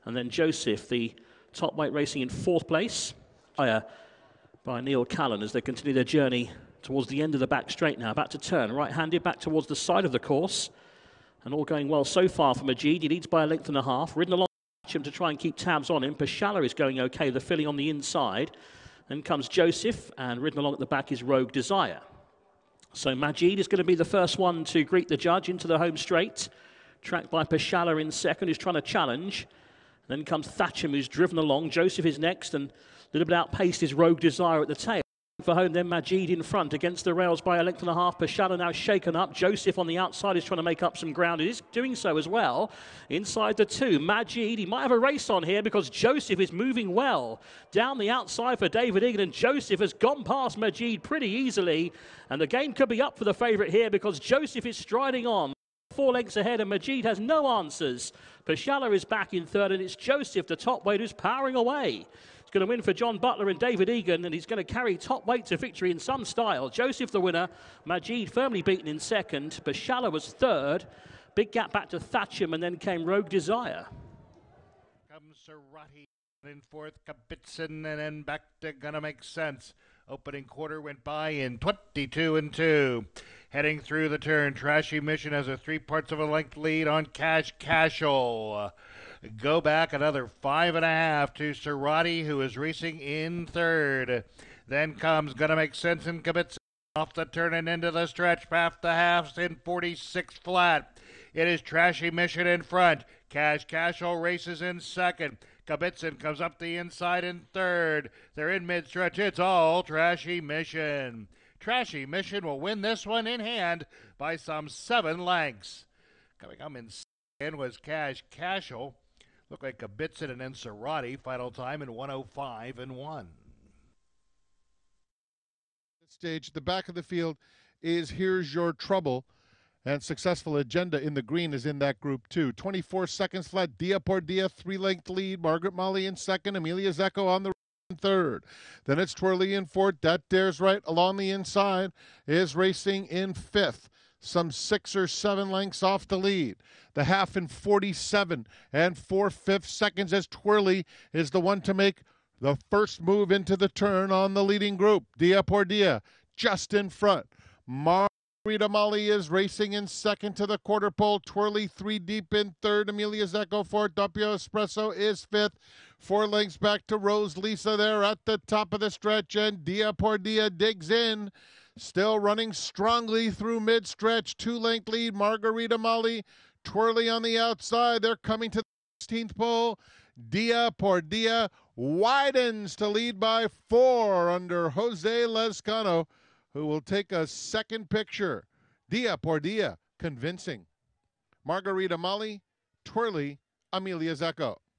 And then Joseph, the top weight, racing in 4th place by Neil Callan as they continue their journey towards the end of the back straight now. About to turn, right-handed back towards the side of the course. And all going well so far for Majid. He leads by a length and a half. Ridden along to try and keep tabs on him. Pashala is going okay, the filly on the inside. Then comes Joseph, and ridden along at the back is Rogue Desire. So Majid is going to be the first one to greet the judge into the home straight. Tracked by Pashala in second, who's trying to challenge. Then comes Thatcham, who's driven along. Joseph is next, and a little bit outpaced is Rogue Desire at the tail. For home, then Majid in front against the rails by a length and a half. Pashala now shaken up. Joseph on the outside is trying to make up some ground. It is doing so as well. Inside the 2, Majid, he might have a race on here because Joseph is moving well. Down the outside for David Egan, and Joseph has gone past Majid pretty easily. And the game could be up for the favourite here because Joseph is striding on. 4 lengths ahead, and Majid has no answers. Pashala is back in third, and it's Joseph, the top weight, who's powering away. Going to win for John Butler and David Egan, and he's going to carry top weight to victory in some style. Joseph the winner, Majid firmly beaten in second. Pashala was third. Big gap back to Thatcham, and then came Rogue Desire. Comes Serati in fourth, Kabitzen, and then back to Gonna Make Sense. Opening quarter went by in 22-2. Heading through the turn, Trashy Mission has a 3/4 of a length lead on Cash Cashel. Go back another 5.5 to Serati, who is racing in third. Then comes Gonna Make Sense and Kabitzen off the turn and into the stretch. Half the halves in 46 flat. It is Trashy Mission in front. Cash Cashel races in second. Kabitzen comes up the inside in third. They're in mid-stretch. It's all Trashy Mission. Trashy Mission will win this one in hand by some 7 lengths. Coming up in second was Cash Cashel. Looked like Kabitzen and then Serati. Final time in 1:05.1. This stage, the back of the field is Here's Your Trouble. And Successful Agenda in the green is in that group too. 24 seconds flat. Dia por Dia, 3-length lead. Margaret Molly in second. Amelia's Echo on the third. Then it's Twirly in fourth. That Dares Right along the inside is racing in fifth. Some 6 or 7 lengths off the lead. The half in 47 and 4/5 seconds as Twirly is the one to make the first move into the turn on the leading group. Dia por Dia just in front. Margarita Molly is racing in second to the quarter pole. Twirly 3 deep in third. Amelia's Echo fourth. Doppio Espresso is fifth. 4 lengths back to Rose Lisa there at the top of the stretch, and Dia por Dia digs in. Still running strongly through mid-stretch. 2-length lead, Margarita Molly. Twirly on the outside. They're coming to the 16th pole. Dia por Dia widens to lead by 4 under Jose Lezcano, who will take a second picture. Dia por Dia, convincing. Margarita Molly, Twirly, Amelia's Echo.